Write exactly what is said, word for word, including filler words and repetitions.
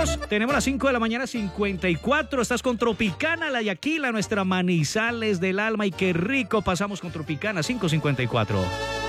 Tenemos, tenemos las cinco de la mañana, cincuenta y cuatro. Estás con Tropicana, la Yaquila, nuestra Manizales del alma. Y qué rico pasamos con Tropicana, cinco cincuenta y cuatro.